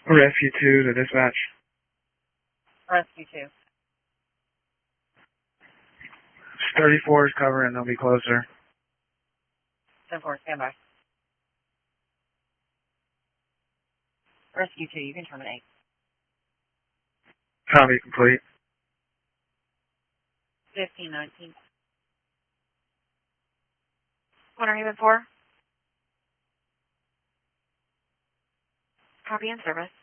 Rescue 2 to dispatch. Rescue 2. 34 is covering, they'll be closer. 10-4, stand by. Rescue 2, you can terminate. Copy complete. 1519. What are you in for? Copy in service.